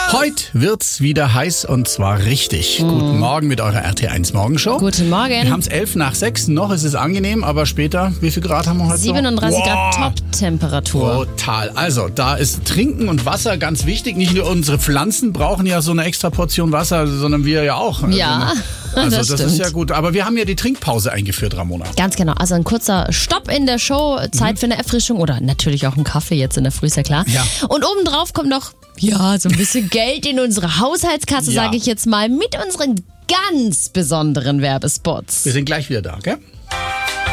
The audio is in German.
Heute wird's wieder heiß und zwar richtig. Guten Morgen mit eurer RT1 Morgenshow. Guten Morgen. Wir haben es 11:05. Noch ist es angenehm, aber später, wie viel Grad haben wir heute? 37 Grad Top-Temperatur. Total. Also, da ist Trinken und Wasser ganz wichtig. Nicht nur unsere Pflanzen brauchen ja so eine extra Portion Wasser, sondern wir ja auch. Ja, also das ist stimmt. ja gut. Aber wir haben ja die Trinkpause eingeführt, Ramona. Ganz genau. Also ein kurzer Stopp in der Show, Zeit für eine Erfrischung oder natürlich auch einen Kaffee jetzt in der Früh, ist ja klar. Ja. Und obendrauf kommt noch, so ein bisschen Geld in unsere Haushaltskasse, Ja. sage ich jetzt mal, mit unseren ganz besonderen Werbespots. Wir sind gleich wieder da, gell?